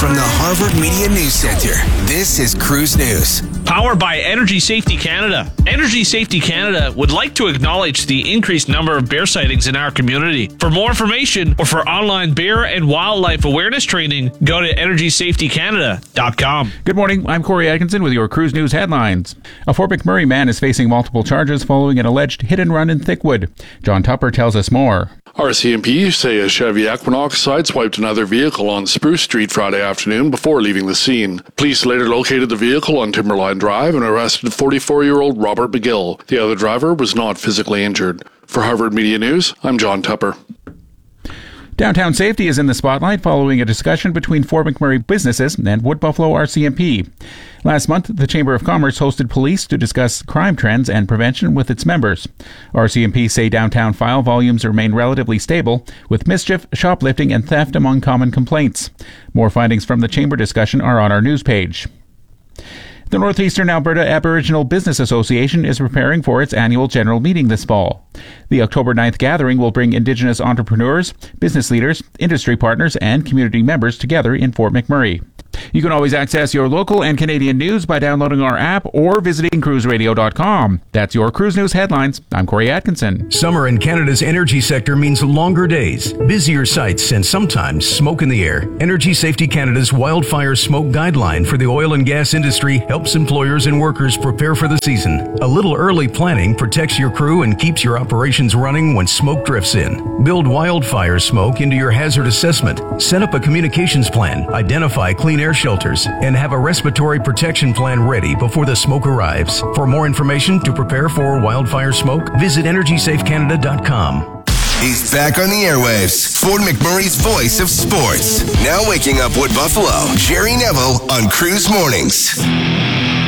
From the Harvard Media News Center, this is Cruise News. Powered by Energy Safety Canada. Energy Safety Canada would like to acknowledge the increased number of bear sightings in our community. For more information or for online bear and wildlife awareness training, go to EnergySafetyCanada.com. Good morning, I'm Corey Atkinson with your Cruise News headlines. A Fort McMurray man is facing multiple charges following an alleged hit-and-run in Thickwood. John Tupper tells us more. RCMP say a Chevy Equinox sideswiped another vehicle on Spruce Street Friday afternoon before leaving the scene. Police later located the vehicle on Timberline Drive and arrested 44-year-old Robert McGill. The other driver was not physically injured. For Harvard Media News, I'm John Tupper. Downtown safety is in the spotlight following a discussion between Fort McMurray businesses and Wood Buffalo RCMP. Last month, the Chamber of Commerce hosted police to discuss crime trends and prevention with its members. RCMP say downtown file volumes remain relatively stable, with mischief, shoplifting, and theft among common complaints. More findings from the Chamber discussion are on our news page. The Northeastern Alberta Aboriginal Business Association is preparing for its annual general meeting this fall. The October 9th gathering will bring Indigenous entrepreneurs, business leaders, industry partners, and community members together in Fort McMurray. You can always access your local and Canadian news by downloading our app or visiting cruiseradio.com. That's your Cruise News headlines. I'm Corey Atkinson. Summer in Canada's energy sector means longer days, busier sites, and sometimes smoke in the air. Energy Safety Canada's wildfire smoke guideline for the oil and gas industry helps employers and workers prepare for the season. A little early planning protects your crew and keeps your operations running when smoke drifts in. Build wildfire smoke into your hazard assessment. Set up a communications plan. Identify clean air shelters and have a respiratory protection plan ready before the smoke arrives. For more information to prepare for wildfire smoke, visit EnergySafeCanada.com. He's back on the airwaves. Fort McMurray's voice of sports. Now waking up Wood Buffalo, Jerry Neville on Cruise Mornings.